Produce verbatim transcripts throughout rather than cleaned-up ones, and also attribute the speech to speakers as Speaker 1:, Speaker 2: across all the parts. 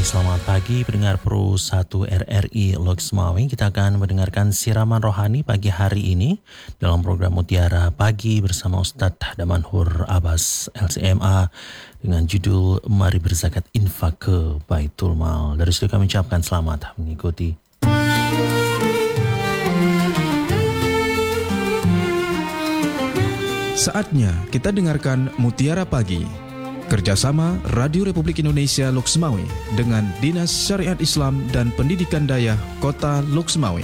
Speaker 1: selamat pagi pendengar Pro satu R R I Loksmawe. Kita akan mendengarkan siraman rohani pagi hari ini dalam program Mutiara Pagi bersama Ustadz Damanhur Abbas L C M A dengan judul Mari Berzakat Infak ke Baitul Mal. Dari situ kami ucapkan selamat mengikuti.
Speaker 2: Saatnya kita dengarkan Mutiara Pagi. Kerjasama Radio Republik Indonesia Loksmawe dengan Dinas Syariat Islam dan Pendidikan Dayah Kota Loksmawe.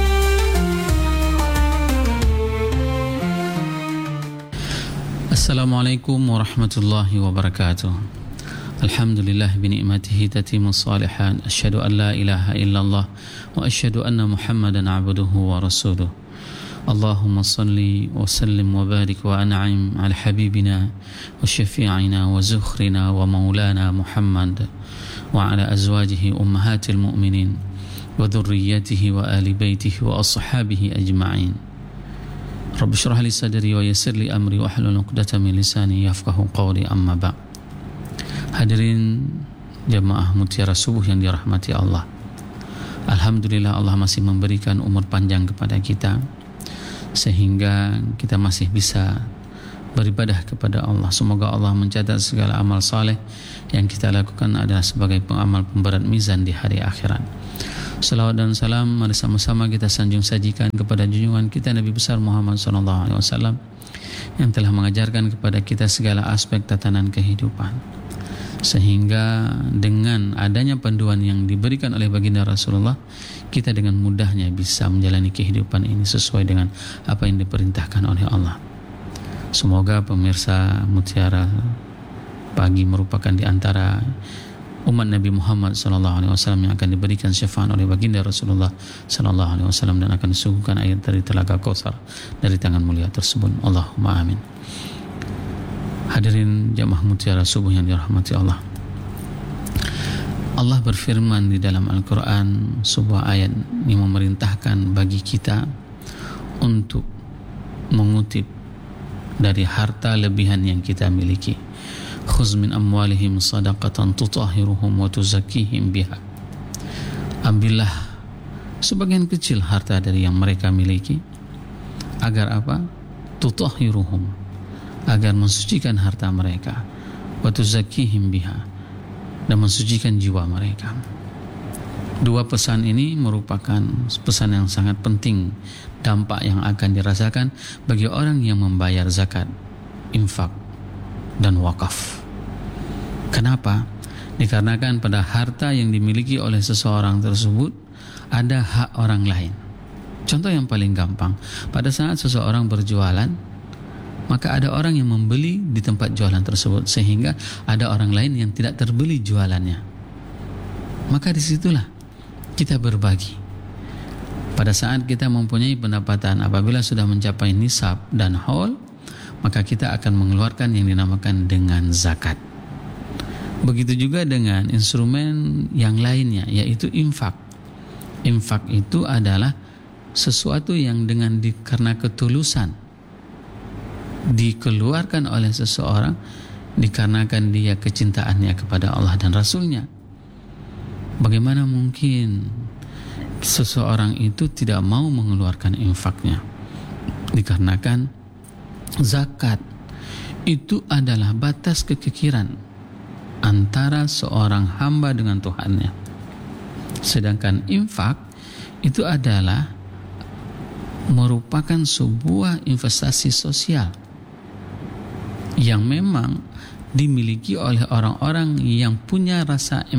Speaker 3: Assalamualaikum warahmatullahi wabarakatuh. Alhamdulillah binikmatihi tatimus salihan. Asyhadu an la ilaha illallah wa asyhadu anna Muhammadan abduhu wa rasuluh. Allahumma salli wa sallim wa barik wa an'im ala habibina wa syafi'ina wa zukhrina wa maulana Muhammad wa ala azwajihi ummahatil mu'minin wa dhurriyyatihi wa ali baitihi wa ashabihi ajma'in. Rabbi shrah li sadri wa yassir li amri wa hlul 'uqdatam min lisani yafqahu qawli, amma ba'. Hadirin jamaah Mutiara Subuh yang dirahmati Allah. Alhamdulillah Allah masih memberikan umur panjang kepada kita sehingga kita masih bisa beribadah kepada Allah. Semoga Allah mencatat segala amal saleh yang kita lakukan adalah sebagai pengamal pemberat mizan di hari akhirat. Salawat dan salam mari sama-sama kita sanjung sajikan kepada junjungan kita Nabi besar Muhammad sallallahu alaihi wasallam yang telah mengajarkan kepada kita segala aspek tatanan kehidupan, sehingga dengan adanya panduan yang diberikan oleh baginda Rasulullah, kita dengan mudahnya bisa menjalani kehidupan ini sesuai dengan apa yang diperintahkan oleh Allah. Semoga pemirsa Mutiara Pagi merupakan di antara umat Nabi Muhammad sallallahu alaihi wasallam yang akan diberikan syafaat oleh baginda Rasulullah sallallahu alaihi wasallam dan akan disuguhkan air dari telaga Kautsar dari tangan mulia tersebut. Allahumma amin. Hadirin jamaah Mutiara Subuh yang dirahmati Allah. Allah berfirman di dalam Al-Quran, sebuah ayat yang memerintahkan bagi kita untuk mengutip dari harta lebihan yang kita miliki. Khuz min amwalihim sadaqatan tutahhiruhum wa tuzakkihim biha. Ambillah sebagian kecil harta dari yang mereka miliki agar apa? Tutahhiruhum, agar mensucikan harta mereka, wa tuzakkihim biha, dan mensucikan jiwa mereka. Dua pesan ini merupakan pesan yang sangat penting, dampak yang akan dirasakan bagi orang yang membayar zakat, infak, dan wakaf. Kenapa? Dikarenakan pada harta yang dimiliki oleh seseorang tersebut ada hak orang lain. Contoh yang paling gampang, pada saat seseorang berjualan, maka ada orang yang membeli di tempat jualan tersebut, sehingga ada orang lain yang tidak terbeli jualannya. Maka disitulah kita berbagi. Pada saat kita mempunyai pendapatan, apabila sudah mencapai nisab dan haul, maka kita akan mengeluarkan yang dinamakan dengan zakat. Begitu juga dengan instrumen yang lainnya, yaitu infak. Infak itu adalah sesuatu yang dengan di, karena ketulusan dikeluarkan oleh seseorang dikarenakan dia kecintaannya kepada Allah dan Rasulnya. Bagaimana mungkin seseorang itu tidak mau mengeluarkan infaknya? Dikarenakan zakat itu adalah batas kekikiran antara seorang hamba dengan Tuhannya. Sedangkan infak itu adalah merupakan sebuah investasi sosial yang memang dimiliki oleh orang-orang yang punya rasa